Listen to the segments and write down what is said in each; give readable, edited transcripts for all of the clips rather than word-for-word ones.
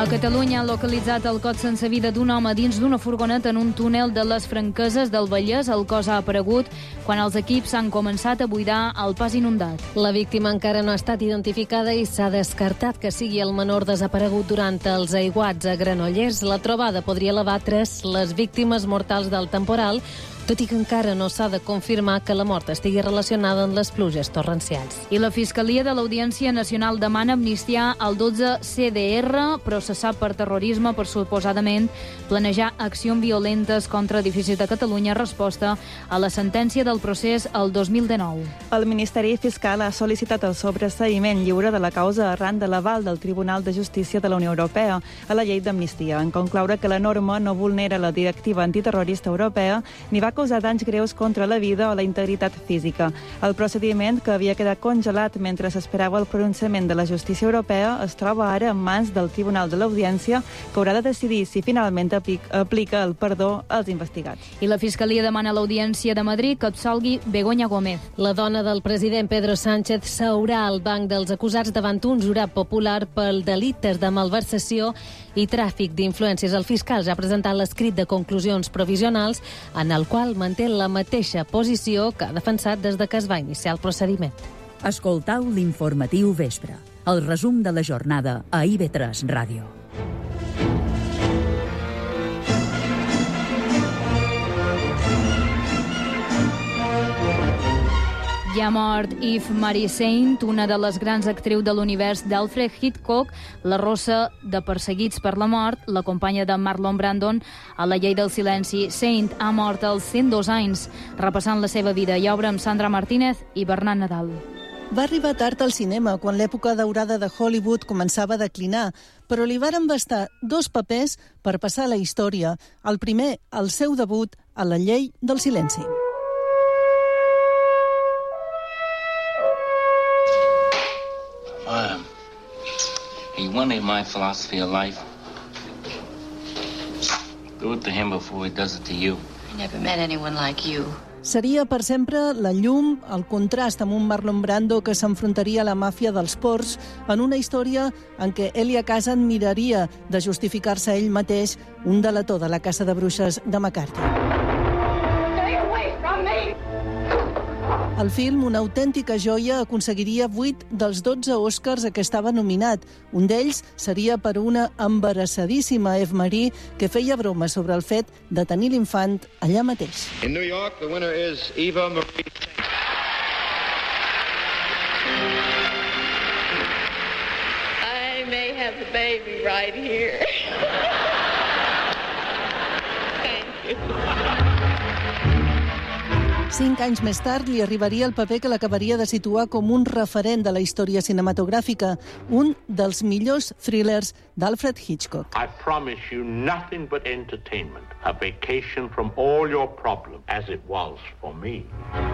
A Catalunya han localitzat el cos sense vida d'un home dins d'una furgoneta en un túnel de les Franqueses del Vallès. El cos ha aparegut quan els equips han començat a buidar el pas inundat. La víctima encara no ha estat identificada i s'ha descartat que sigui el menor desaparegut durant els aiguats a Granollers. La trobada podria elevar 3 les víctimes mortals del temporal, tot i que encara no s'ha de confirmar que la mort estigui relacionada amb les pluges torrencials. I la Fiscalia de l'Audiència Nacional demana amnistiar el 12 CDR, processat per terrorisme per suposadament planejar accions violentes contra edificis de Catalunya, resposta a la sentència del procés el 2019. El Ministeri Fiscal ha sol·licitat el sobreseïment lliure de la causa arran de l'aval del Tribunal de Justícia de la Unió Europea a la llei d'amnistia, en concloure que la norma no vulnera la directiva antiterrorista europea ni va causar danys greus contra la vida o la integritat física. El procediment, que havia quedat congelat mentre s'esperava el pronunciament de la justícia europea, es troba ara en mans del Tribunal de l'Audiència, que haurà de decidir si finalment aplica el perdó als investigats. I la Fiscalia demana a l'Audiència de Madrid que absolgui Begoña Gómez. La dona del president Pedro Sánchez s'haurà al banc dels acusats davant un jurat popular pel delictes de malversació i tràfic d'influències. El fiscal ja ha presentat l'escrit de conclusions provisionals en el qual manté la mateixa posició que ha defensat des de que es va iniciar el procediment. Escoltau l'informatiu vespre, el resum de la jornada a IB3 Ràdio. Ja ha mort Eve Marie Saint, una de les grans actrius de l'univers d'Alfred Hitchcock, la rossa de Perseguits per la mort, la companya de Marlon Brandon a La llei del silenci. Saint ha mort als 102 anys, repassant la seva vida i obra amb Sandra Martínez i Bernat Nadal. Va arribar tard al cinema, quan l'època daurada de Hollywood començava a declinar, però li varen bastar 2 papers per passar a la història. El primer, el seu debut a La llei del silenci. He wanted my philosophy of life. Do it to him before he does it to you. I never met anyone like you. Seria per sempre la llum, el contrast amb un Marlon Brando que s'enfrontaria a la màfia dels ports en una història en què Elia Kazan miraria de justificar-se ell mateix un delator de la caça de bruixes de McCarthy. El film, una autèntica joia, aconseguiria 8 dels 12 Oscars a què estava nominat. Un d'ells seria per una embarassadíssima Eve Marie que feia broma sobre el fet de tenir l'infant allà mateix. In New York, the winner is Eva Marie Saint. I may have the baby right here. Thank you. 5 anys més tard li arribaria el paper que l'acabaria de situar com un referent de la història cinematogràfica, un dels millors thrillers d'Alfred Hitchcock. I promise you nothing but entertainment, a vacation from all your problems, as it was for me.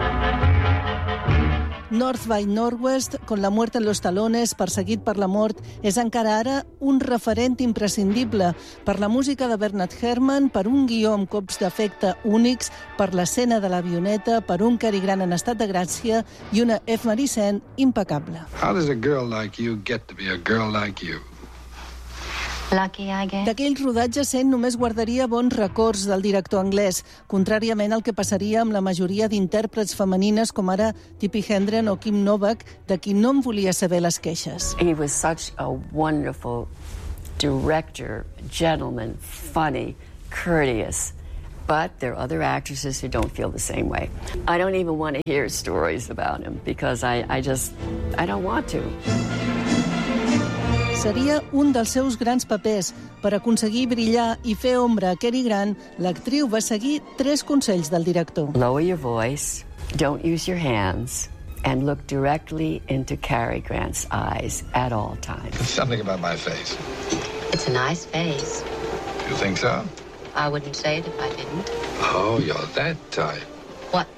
North by Northwest, Con la muerte en los talones, Perseguit per la mort, és encara ara un referent imprescindible per la música de Bernard Herrmann, per un guió amb cops d'efecte únics, per l'escena de l'avioneta, per un Cary Grant en estat de gràcia i una Eve Marie Saint impecable. How does a girl like you get to be a girl like you? Lucky, I guess. D'aquell rodatge, Saint només guardaria bons records del director anglès, contràriament al que passaria amb la majoria d'intèrprets femenines com ara Tippi Hedren o Kim Novak, de qui no en volia saber les queixes. He was such a wonderful director, gentleman, funny, courteous. But there are other actresses who don't feel the same way. I don't even want to hear stories about him because I don't want to. Seria un dels seus grans papers. Per aconseguir brillar i fer ombra a Cary Grant, l'actriu va seguir 3 consells del director. Lower your voice, don't use your hands, and look directly into Cary Grant's eyes at all times. There's something about my face. It's a nice face. You think so? I wouldn't say it if I didn't. Oh, you're that type. What?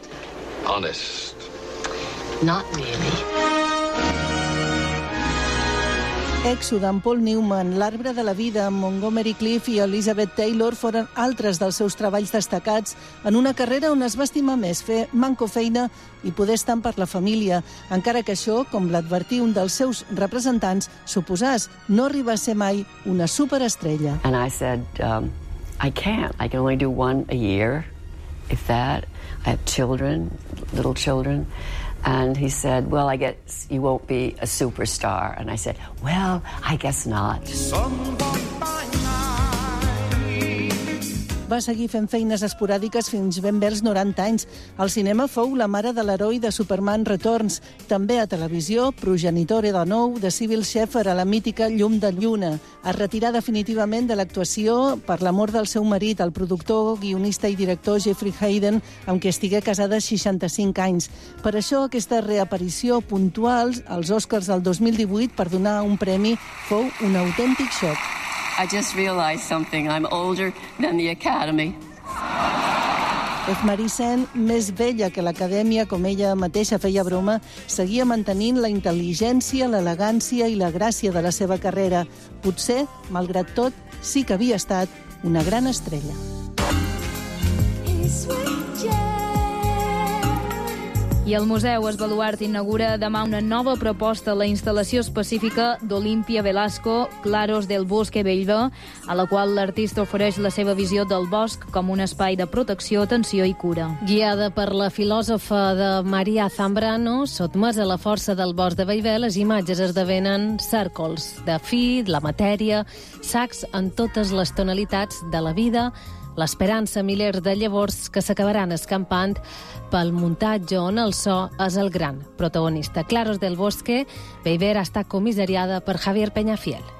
Honest. Not really. Èxode, amb Paul Newman, L'arbre de la vida, amb Montgomery Clift i Elizabeth Taylor foren altres dels seus treballs destacats en una carrera on es va estimar més fer manco feina i poder estar per la família, encara que això, com l'advertí un dels seus representants, suposàs no arribar a ser mai una superestrella. And I said, I can't. I can only do one a year, if that. I have children, little children. And he said, well, I guess you won't be a superstar. And I said, well, I guess not. Va seguir fent feines esporàdiques fins ben bé als 90 anys. Al cinema fou la mare de l'heroi de Superman Returns. També a televisió, progenitore de nou de Sybil Shepherd a la mítica Llum de Lluna. Es retirà definitivament de l'actuació per la mort del seu marit, el productor, guionista i director Jeffrey Hayden, amb qui estigué casada 65 anys. Per això, aquesta reaparició puntual als Oscars del 2018 per donar un premi fou un autèntic xoc. I just realized something. I'm older than the Academy. F. Sen, més vella que l'Acadèmia, com ella mateixa feia broma, seguia mantenint la intel·ligència, l'elegància i la gràcia de la seva carrera. Potser, malgrat tot, sí que havia estat una gran estrella. I el Museu Esbaluart inaugura demà una nova proposta a la instal·lació específica d'Olimpia Velasco, Claros del Bosque Bellver, a la qual l'artista ofereix la seva visió del bosc com un espai de protecció, atenció i cura. Guiada per la filòsofa de Maria Zambrano, sotmesa a la força del bosc de Bellver, les imatges esdevenen cèrcols de fi, la matèria, sacs en totes les tonalitats de la vida, l'esperança, milers de llavors que s'acabaran escampant pel muntatge on el so és el gran protagonista. Claros del Bosque, Bellver ha estat comissariada per Javier Peñafiel.